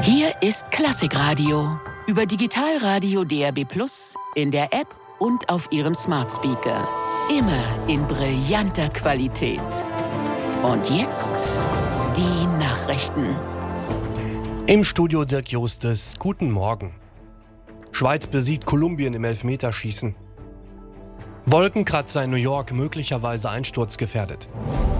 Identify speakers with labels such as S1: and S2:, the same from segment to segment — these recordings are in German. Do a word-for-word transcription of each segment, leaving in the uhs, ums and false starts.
S1: Hier ist Klassikradio. Über Digitalradio D A B plus, in der App und auf Ihrem Smart Speaker. Immer in brillanter Qualität. Und jetzt die Nachrichten.
S2: Im Studio Dirk Justes. Guten Morgen. Schweiz besiegt Kolumbien im Elfmeterschießen. Wolkenkratzer in New York, möglicherweise einsturzgefährdet.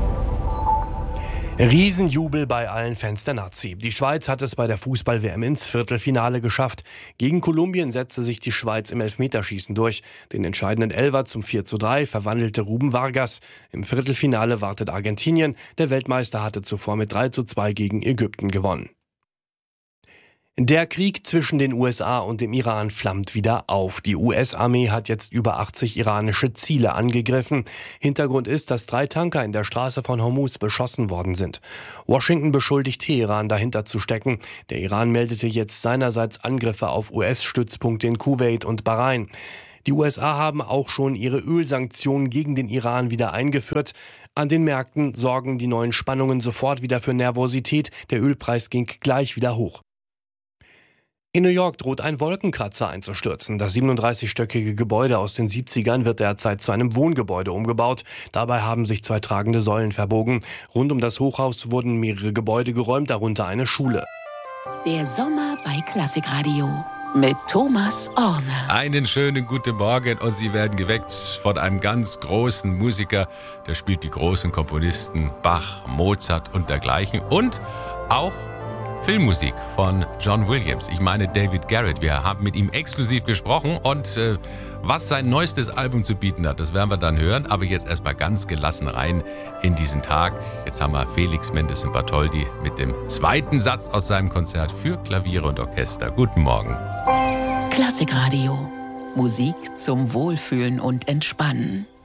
S2: Riesenjubel bei allen Fans der Nazi. Die Schweiz hat es bei der Fußball-W M ins Viertelfinale geschafft. Gegen Kolumbien setzte sich die Schweiz im Elfmeterschießen durch. Den entscheidenden Elfer zum vier zu drei verwandelte Ruben Vargas. Im Viertelfinale wartet Argentinien. Der Weltmeister hatte zuvor mit drei zu zwei gegen Ägypten gewonnen. Der Krieg zwischen den U S A und dem Iran flammt wieder auf. Die U S-Armee hat jetzt über achtzig iranische Ziele angegriffen. Hintergrund ist, dass drei Tanker in der Straße von Hormuz beschossen worden sind. Washington beschuldigt Teheran, dahinter zu stecken. Der Iran meldete jetzt seinerseits Angriffe auf U S-Stützpunkte in Kuwait und Bahrain. Die U S A haben auch schon ihre Ölsanktionen gegen den Iran wieder eingeführt. An den Märkten sorgen die neuen Spannungen sofort wieder für Nervosität. Der Ölpreis ging gleich wieder hoch. In New York droht ein Wolkenkratzer einzustürzen. Das siebenunddreißigstöckige Gebäude aus den siebzigern wird derzeit zu einem Wohngebäude umgebaut. Dabei haben sich zwei tragende Säulen verbogen. Rund um das Hochhaus wurden mehrere Gebäude geräumt, darunter eine Schule.
S1: Der Sommer bei Klassikradio mit Thomas Orner.
S3: Einen schönen guten Morgen und Sie werden geweckt von einem ganz großen Musiker. Der spielt die großen Komponisten Bach, Mozart und dergleichen. Und auch Filmmusik von John Williams. Ich meine David Garrett. Wir haben mit ihm exklusiv gesprochen und äh, was sein neuestes Album zu bieten hat, das werden wir dann hören. Aber jetzt erstmal ganz gelassen rein in diesen Tag. Jetzt haben wir Felix Mendelssohn Bartholdy mit dem zweiten Satz aus seinem Konzert für Klavier und Orchester. Guten Morgen.
S1: Klassikradio. Musik zum Wohlfühlen und Entspannen.